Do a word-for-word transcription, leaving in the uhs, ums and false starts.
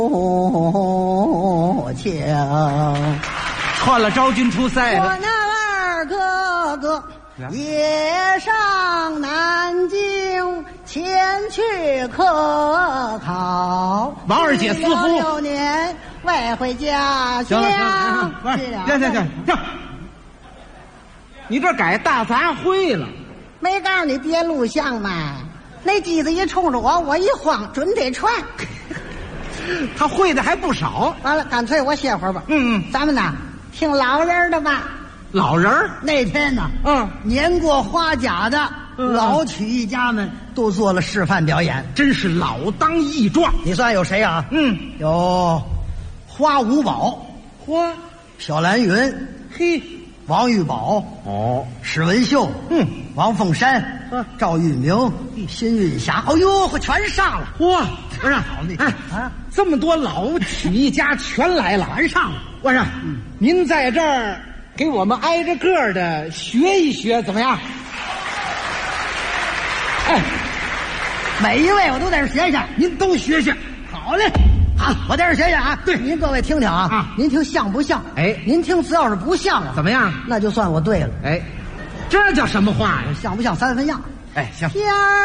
强。 串了昭君出塞我了。 那二哥哥也上南京前去科考， 王二姐私夫六年未回家乡。 行了行了，不是，行行行行，你这改大杂烩了。 没告诉你别录像吗？那机子一冲着我，我一慌，准得串。 他会的还不少。 完了，干脆我歇会儿吧。 嗯嗯， 咱们呐，听老人的吧。 老人儿， 那天呢， 嗯， 年过花甲的嗯老曲艺家们都做了示范表演。 真是老当益壮。 你算有谁啊？ 嗯， 有花五宝、 嚯， 小蓝云、 嘿， 王玉宝、 哦， 史文秀、 嗯， 王凤山、 嗯赵玉明、辛韵霞。哎呦，全上了！ 嚯，不是， 好那哎啊， 这么多老曲艺家全来了， 全上了。 我说，您在这儿给我们挨着个儿的学一学，怎么样？哎， 每一位我都在这学学。 您都学学。 好嘞，好，我在这学学啊。 对您各位听听啊， 啊您听像不像？ 哎您听只要是不像啊， 怎么样？ 那就算我对了。 哎，这叫什么话呀？ 像不像三分样？ 哎，行。 天儿